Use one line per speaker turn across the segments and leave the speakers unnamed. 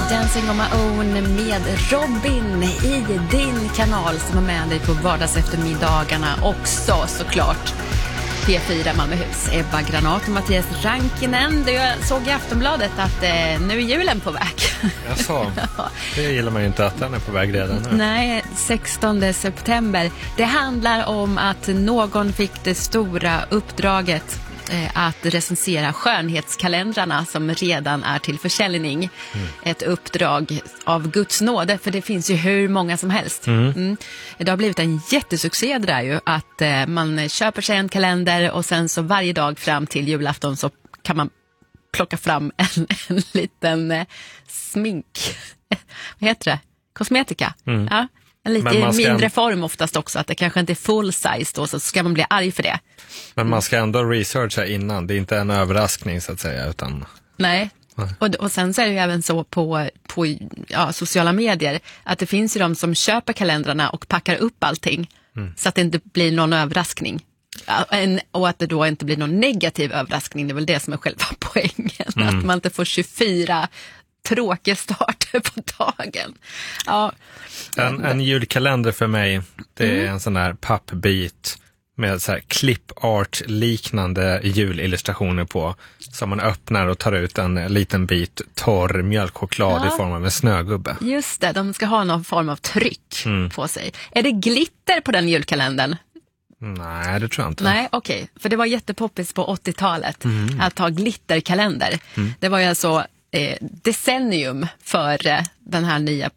Dancing on my own med Robin i din kanal som är med dig på vardagseftermiddagarna också såklart. P4 Malmöhus, Ebba Granat och Mattias Rankinen. Jag såg i Aftonbladet att nu är julen på väg.
Jag sa, det gillar man ju inte att den är på väg redan nu.
Nej, 16 september. Det handlar om att någon fick det stora uppdraget att recensera skönhetskalendrarna som redan är till försäljning. Ett uppdrag av Guds nåde, för det finns ju hur många som helst. Det har blivit en jättesuccé det där ju, att man köper sig en kalender och sen så varje dag fram till julafton så kan man plocka fram en liten smink. Vad heter det? Kosmetika. Ja. En lite mindre form oftast också, att det kanske inte är full size då, så ska man bli arg för det.
Men man ska ändå researcha innan, det är inte en överraskning så att säga, utan...
Nej, och sen så är det ju även så på sociala medier, att det finns ju de som köper kalendrarna och packar upp allting, så att det inte blir någon överraskning. Och att det då inte blir någon negativ överraskning, det är väl det som är själva poängen, att man inte får 24 tråkiga starter på dagen. Ja.
En julkalender för mig, det är en sån här pappbit med så här clip-art-liknande julillustrationer på, som man öppnar och tar ut en liten bit torr mjölkchoklad i form av en snögubbe.
Just det, de ska ha någon form av tryck på sig. Är det glitter på den julkalendern?
Nej, det tror jag inte.
Nej, okej. För det var jättepoppis på 80-talet att ha glitterkalender. Det var ju alltså decennium för den här nya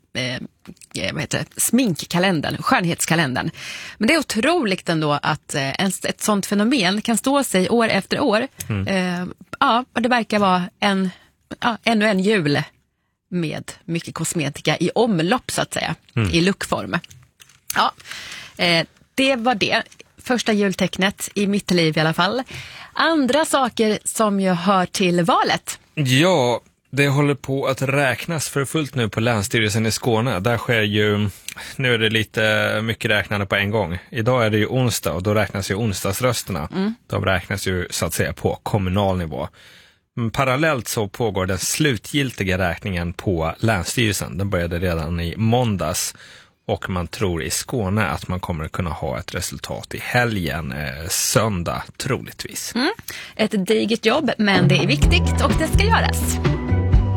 sminkkalendern, skönhetskalendern. Men det är otroligt ändå att ett sånt fenomen kan stå sig år efter år. Och det verkar vara ännu en jul med mycket kosmetika i omlopp så att säga, i lookform. Ja, det var det. Första jultecknet i mitt liv i alla fall. Andra saker som ju hör till valet.
Ja, det håller på att räknas för fullt nu på Länsstyrelsen i Skåne. Där sker ju, nu är det lite mycket räknande på en gång. Idag är det ju onsdag och då räknas ju onsdagsrösterna. De räknas ju så att säga på kommunal nivå. Men parallellt så pågår den slutgiltiga räkningen på Länsstyrelsen. Den började redan i måndags. Och man tror i Skåne att man kommer att kunna ha ett resultat i helgen, söndag troligtvis.
Ett digert jobb, men det är viktigt och det ska göras.